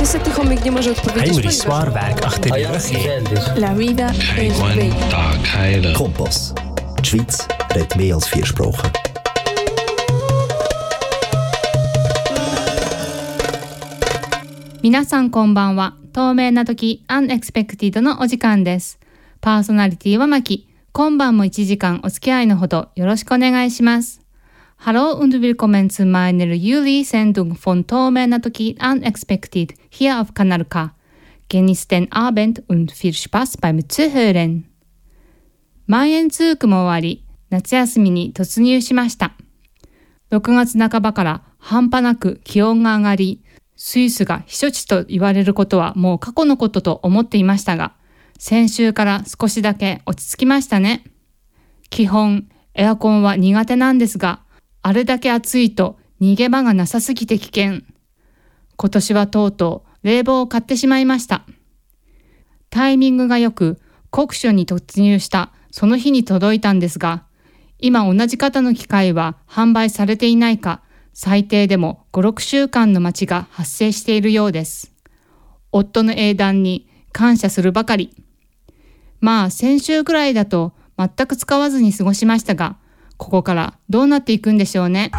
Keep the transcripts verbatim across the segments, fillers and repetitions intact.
Niestety chomik nie może odpowiedzieć. Heimlich Zwaarwerk achter die Röche. La vida es bella. Kompass. Die Schweiz redet mehr als vier Sprachen. 皆さんこんばんは。透明な時 Unexpected のお時間です。パーソナリティはマキ。今晩もいちじかんお付き合いのほどよろしくお願いします。Hallo und willkommen zu meiner Juli-Sendung von透明な時 Unexpected hier auf Kanal K. Genießt den Abend und viel Spaß beim Zuhören. まん延通区も終わり、夏休みに突入しました。ろくがつなかばから半端なく気温が上がり、スイスが避暑地と言われることはもう過去のことと思っていましたが、先週から少しだけ落ち着きましたね。基本、エアコンは苦手なんですが、あれだけ暑いと逃げ場がなさすぎて危険。今年はとうとう冷房を買ってしまいました。タイミングがよく酷暑に突入したその日に届いたんですが、今同じ型の機械は販売されていないか、最低でもご、ろくしゅうかんの待ちが発生しているようです。夫の英断に感謝するばかり。まあ先週くらいだと全く使わずに過ごしましたが、ここからどうなっていくんでしょうね。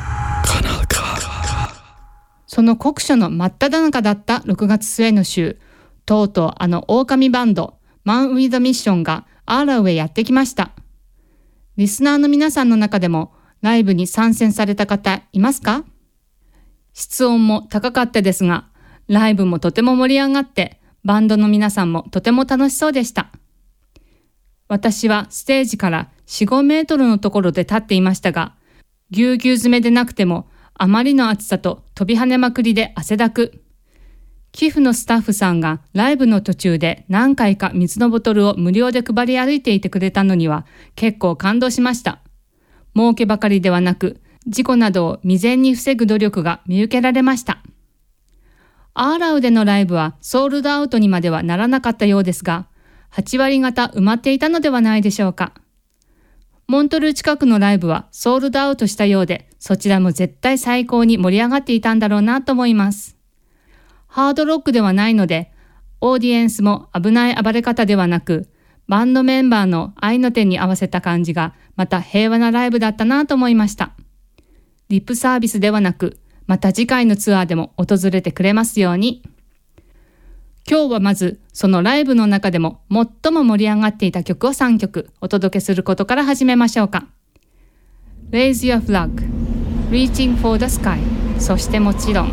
その酷暑の真っ只中だったろくがつ末の週、とうとうあの狼バンド、マン・ウィズ・ミッションがアーラウへやってきました。リスナーの皆さんの中でもライブに参戦された方いますか？室温も高かったですが、ライブもとても盛り上がって、バンドの皆さんもとても楽しそうでした。私はステージからよん、ごメートルのところで立っていましたが、ぎゅうぎゅう詰めでなくても、あまりの暑さと飛び跳ねまくりで汗だく。寄付のスタッフさんがライブの途中で何回か水のボトルを無料で配り歩いていてくれたのには結構感動しました。儲けばかりではなく、事故などを未然に防ぐ努力が見受けられました。アーラウでのライブはソールドアウトにまではならなかったようですが、はちわりがた埋まっていたのではないでしょうか。モントルー近くのライブはソールドアウトしたようで、そちらも絶対最高に盛り上がっていたんだろうなと思います。ハードロックではないので、オーディエンスも危ない暴れ方ではなく、バンドメンバーの愛の手に合わせた感じがまた平和なライブだったなと思いました。リップサービスではなく、また次回のツアーでも訪れてくれますように。今日はまずそのライブの中でも最も盛り上がっていた曲をさんきょくお届けすることから始めましょうか。Raise Your Flag、Reaching for the Sky、そしてもちろん